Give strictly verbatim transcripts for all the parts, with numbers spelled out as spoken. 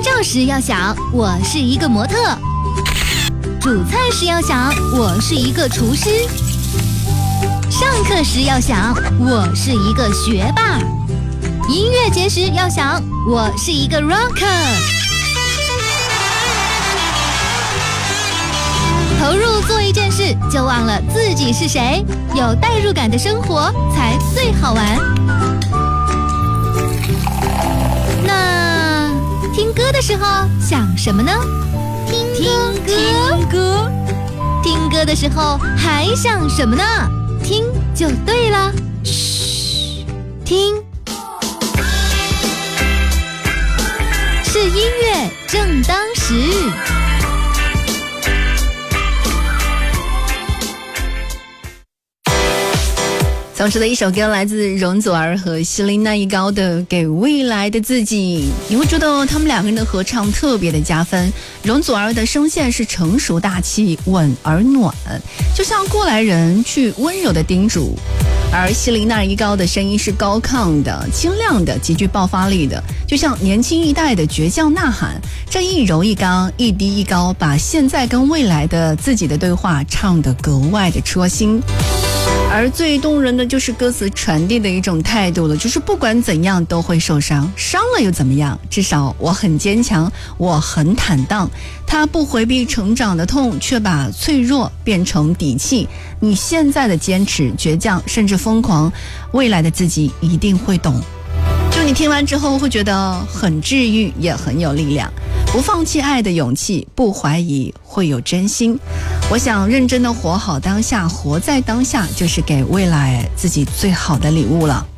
照时要想我是一个模特，煮菜时要想我是一个厨师，上课时要想我是一个学霸，音乐节时要想我是一个 rocker。 投入做一件事就忘了自己是谁，有代入感的生活才最好玩。那听歌的时候想什么呢？听歌听歌听歌的时候还想什么呢？听就对了，嘘，听是音乐正当时。 同时的一首歌来自容祖儿和希林娜一高的《给未来的自己》，你会觉得他们两个人的合唱特别的加分。容祖儿的声线是成熟大气、稳而暖，就像过来人去温柔的叮嘱；而希林娜一高的声音是高亢的、清亮的、极具爆发力的，就像年轻一代的倔强呐喊。这一柔一刚、一低一高，把现在跟未来的自己的对话唱得格外的戳心。而最动人的就是歌词传递的一种态度了，就是不管怎样都会受伤，伤了又怎么样？至少我很坚强，我很坦荡。他不回避成长的痛，却把脆弱变成底气。你现在的坚持、倔强，甚至疯狂，未来的自己一定会懂。就你听完之后会觉得很治愈，也很有力量。不放弃爱的勇气，不怀疑会有真心。我想认真的活好当下，活在当下，就是给未来自己最好的礼物了。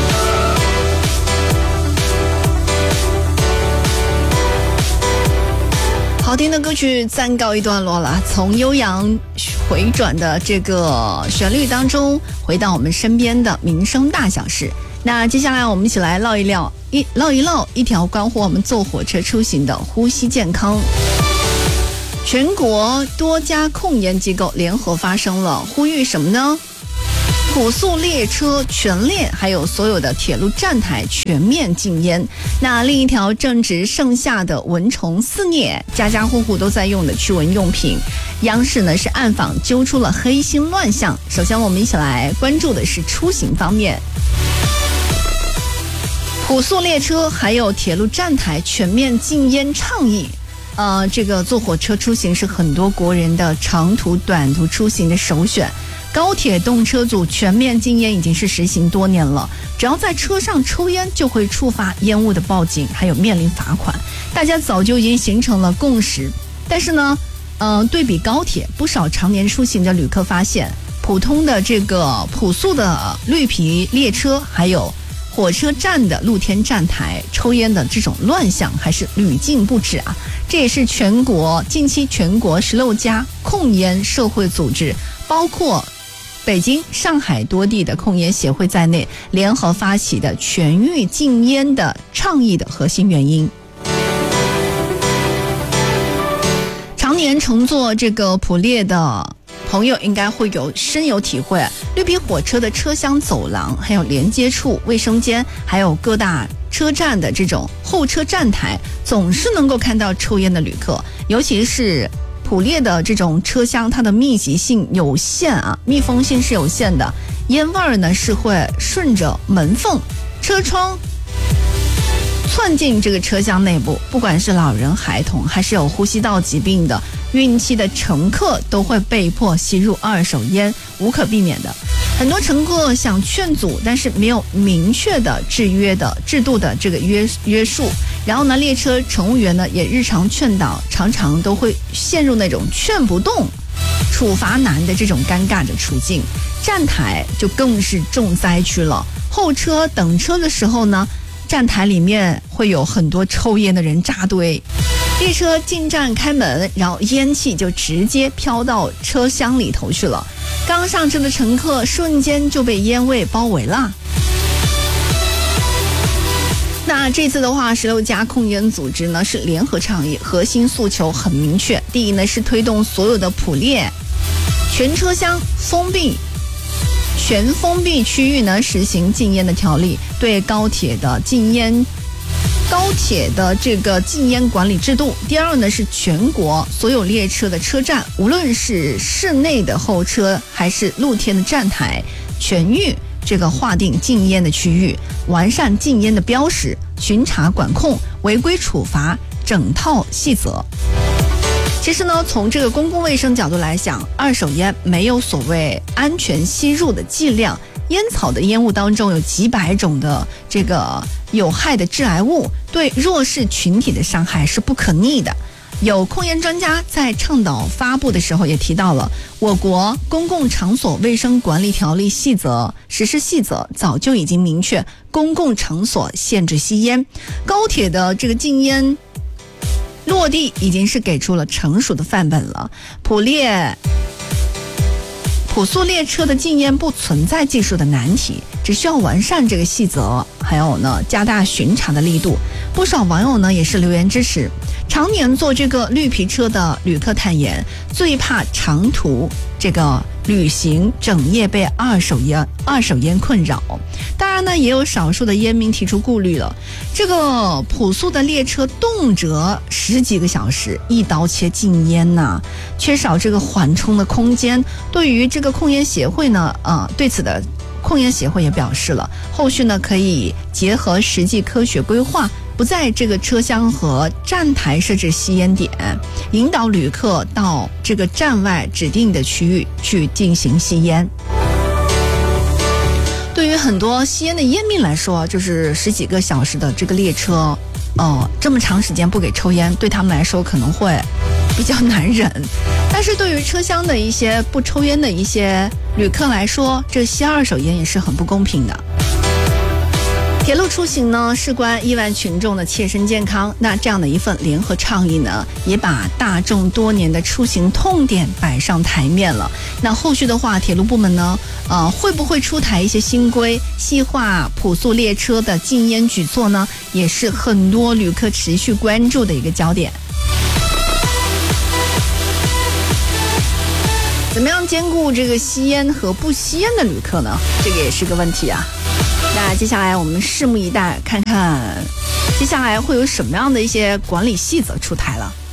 好听的歌曲暂告一段落了，从悠扬回转的这个旋律当中，回到我们身边的民生大小事。那接下来我们一起来唠一唠一唠一唠一条关乎我们坐火车出行的呼吸健康。全国多家控烟机构联合发声了，呼吁什么呢？普速列车全列，还有所有的铁路站台全面禁烟。那另一条正值盛夏的蚊虫肆虐，家家户户都在用的驱蚊用品，央视呢是暗访揪出了黑心乱象。首先我们一起来关注的是出行方面。普速列车还有铁路站台全面禁烟倡议，呃，这个坐火车出行是很多国人的长途、短途出行的首选。高铁动车组全面禁烟已经是实行多年了，只要在车上抽烟就会触发烟雾的报警，还有面临罚款，大家早就已经形成了共识。但是呢，呃，对比高铁，不少常年出行的旅客发现，普通的这个普速的绿皮列车，还有火车站的露天站台抽烟的这种乱象还是屡禁不止啊！这也是全国近期全国十六家控烟社会组织，包括北京、上海多地的控烟协会在内，联合发起的全域禁烟的倡议的核心原因。常年乘坐这个普列的朋友应该会有深有体会，绿皮火车的车厢走廊，还有连接处、卫生间，还有各大车站的这种候车站台，总是能够看到抽烟的旅客。尤其是普列的这种车厢，它的密集性有限啊，密封性是有限的，烟味儿呢是会顺着门缝、车窗窜进这个车厢内部，不管是老人、孩童，还是有呼吸道疾病的、孕期的乘客，都会被迫吸入二手烟，无可避免的。很多乘客想劝阻，但是没有明确的制约的制度的这个约约束。然后呢，列车乘务员呢也日常劝导，常常都会陷入那种劝不动、处罚难的这种尴尬的处境。站台就更是重灾区了。候车等车的时候呢，站台里面会有很多抽烟的人扎堆，列车进站开门，然后烟气就直接飘到车厢里头去了。刚上车的乘客瞬间就被烟味包围了。那这次的话，十六家控烟组织呢是联合倡议，核心诉求很明确。第一呢是推动所有的普列全车厢封闭。全封闭区域呢实行禁烟的条例，对高铁的禁烟高铁的这个禁烟管理制度。第二呢是全国所有列车的车站，无论是室内的候车还是露天的站台，全域这个划定禁烟的区域，完善禁烟的标识、巡查管控、违规处罚整套细则。其实呢，从这个公共卫生角度来讲，二手烟没有所谓安全吸入的剂量，烟草的烟雾当中有几百种的这个有害的致癌物，对弱势群体的伤害是不可逆的。有控烟专家在倡导发布的时候也提到了，我国公共场所卫生管理条例细则实施细则早就已经明确公共场所限制吸烟，高铁的这个禁烟落地已经是给出了成熟的范本了。普列普速列车的禁烟不存在技术的难题，只需要完善这个细则，还有呢加大巡查的力度。不少网友呢也是留言支持。常年坐这个绿皮车的旅客坦言，最怕长途这个旅行整夜被二手烟二手烟困扰。当然呢，也有少数的烟民提出顾虑了。这个普速的列车动辄十几个小时，一刀切禁烟呐、啊，缺少这个缓冲的空间。对于这个控烟协会呢，啊、呃，对此的控烟协会也表示了，后续呢可以结合实际科学规划，不在这个车厢和站台设置吸烟点，引导旅客到这个站外指定的区域去进行吸烟。对于很多吸烟的烟民来说，就是十几个小时的这个列车，呃，这么长时间不给抽烟，对他们来说可能会比较难忍。但是对于车厢的一些不抽烟的一些旅客来说，这吸二手烟也是很不公平的。铁路出行呢，事关亿万群众的切身健康，那这样的一份联合倡议呢，也把大众多年的出行痛点摆上台面了。那后续的话，铁路部门呢，呃，会不会出台一些新规，细化普速列车的禁烟举措呢？也是很多旅客持续关注的一个焦点。怎么样兼顾这个吸烟和不吸烟的旅客呢？这个也是个问题啊。那接下来我们拭目以待，看看接下来会有什么样的一些管理细则出台了。